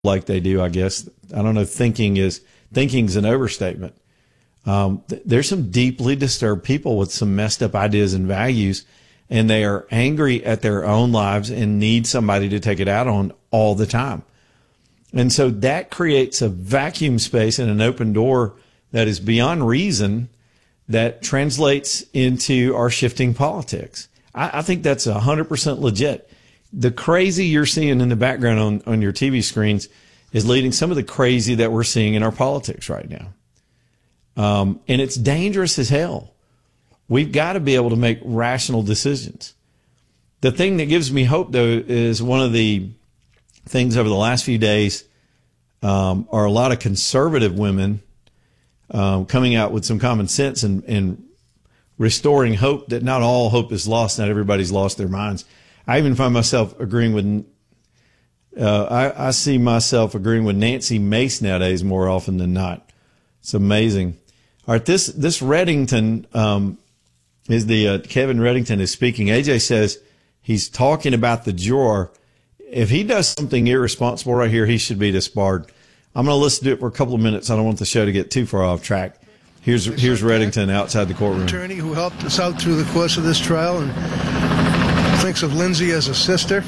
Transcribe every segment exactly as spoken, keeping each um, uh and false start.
like they do, I guess. I don't know. Thinking is thinking's an overstatement. Um, th- there's some deeply disturbed people with some messed up ideas and values, and they are angry at their own lives and need somebody to take it out on all the time. And so that creates a vacuum space and an open door that is beyond reason that translates into our shifting politics. I, I think that's one hundred percent legit. The crazy you're seeing in the background on, on your T V screens is leading some of the crazy that we're seeing in our politics right now. Um, and it's dangerous as hell. We've got to be able to make rational decisions. The thing that gives me hope, though, is one of the things over the last few days um, are a lot of conservative women um, coming out with some common sense and, and restoring hope that not all hope is lost, not everybody's lost their minds. I even find myself agreeing with, uh, I, I see myself agreeing with Nancy Mace nowadays more often than not. It's amazing. All right, this this Reddington um, is the uh, Kevin Reddington is speaking. A J says he's talking about the juror. If he does something irresponsible right here, he should be disbarred. I'm going to listen to it for a couple of minutes. I don't want the show to get too far off track. Here's here's Reddington outside the courtroom. Attorney who helped us out through the course of this trial and thinks of Lindsay as a sister.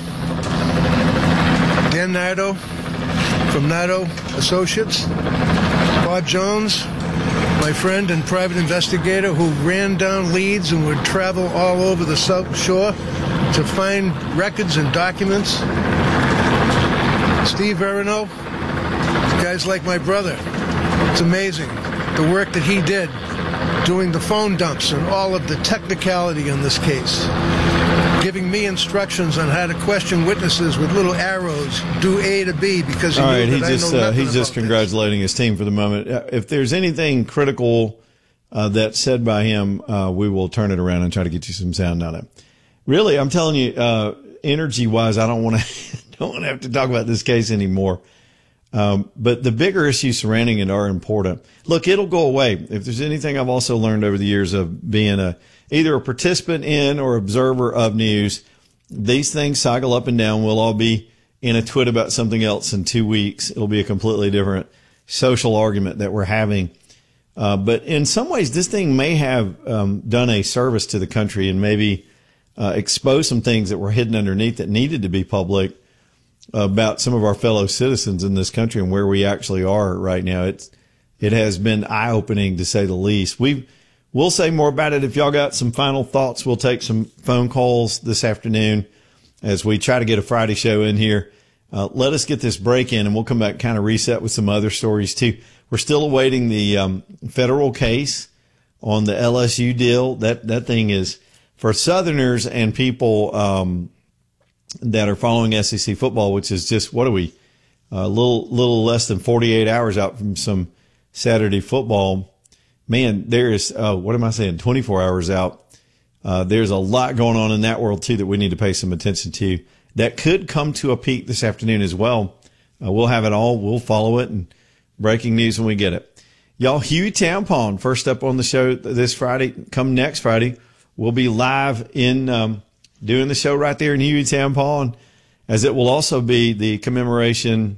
Dan Nardo from Nardo Associates. Bob Jones, my friend and private investigator who ran down leads and would travel all over the South Shore to find records and documents. Steve Verino, guys like my brother. It's amazing the work that he did doing the phone dumps and all of the technicality in this case. Giving me instructions on how to question witnesses with little arrows, do A to B, because he all knew right, that he I just, know uh, nothing he's just about congratulating his team for the moment. Uh, If there's anything critical uh, that's said by him, uh, we will turn it around and try to get you some sound on it. Really, I'm telling you, uh, energy-wise, I don't want to don't want to have to talk about this case anymore. Um, but the bigger issues surrounding it are important. Look, it'll go away. If there's anything I've also learned over the years of being a either a participant in or observer of news, these things cycle up and down. We'll all be in a twit about something else in two weeks. It'll be a completely different social argument that we're having. Uh, but in some ways, this thing may have um, done a service to the country and maybe uh, exposed some things that were hidden underneath that needed to be public about some of our fellow citizens in this country and where we actually are right now. It's, it has been eye-opening, to say the least. We've, we'll say more about it. If y'all got some final thoughts, we'll take some phone calls this afternoon as we try to get a Friday show in here. Uh, let us get this break in, and we'll come back and kind of reset with some other stories, too. We're still awaiting the um, federal case on the L S U deal. That, that thing is, for Southerners and people um, that are following S E C football, which is just, what are we, a little, little less than forty-eight hours out from some Saturday football. Man, there is, uh, what am I saying, twenty-four hours out. Uh, there's a lot going on in that world, too, that we need to pay some attention to. That could come to a peak this afternoon as well. Uh, we'll have it all. We'll follow it, and breaking news when we get it. Y'all, Hueytown Pond, first up on the show this Friday. Come next Friday, we'll be live in um, doing the show right there in Hueytown Pond, as it will also be the commemoration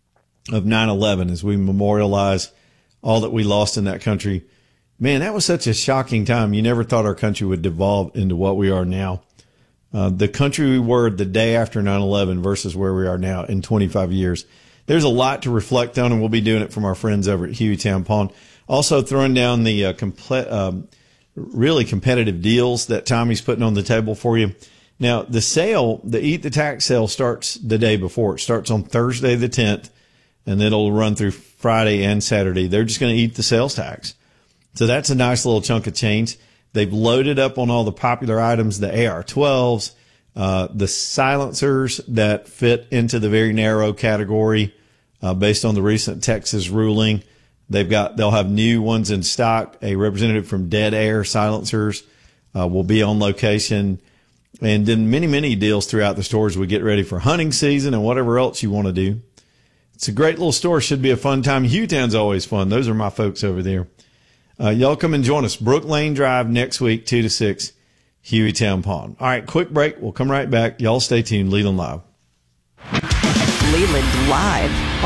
of nine eleven as we memorialize all that we lost in that country. Man, that was such a shocking time. You never thought our country would devolve into what we are now. Uh, the country we were the day after nine eleven versus where we are now in twenty-five years. There's a lot to reflect on, and we'll be doing it from our friends over at Hueytown Pond. Also throwing down the uh, comple- um, really competitive deals that Tommy's putting on the table for you. Now, the sale, the Eat the Tax sale, starts the day before. It starts on Thursday the tenth, and then it'll run through Friday and Saturday. They're just going to eat the sales tax. So that's a nice little chunk of change. They've loaded up on all the popular items, the A R twelves, uh, the silencers that fit into the very narrow category uh, based on the recent Texas ruling. They've got, they'll have new ones in stock. A representative from Dead Air Silencers uh, will be on location. And then many, many deals throughout the stores. We get ready for hunting season and whatever else you want to do. It's a great little store. Should be a fun time. Hueytown's always fun. Those are my folks over there. Uh, y'all come and join us. Brook Lane Drive next week, two to six, Hueytown Pond. All right, quick break. We'll come right back. Y'all stay tuned. Leland Live. Leland live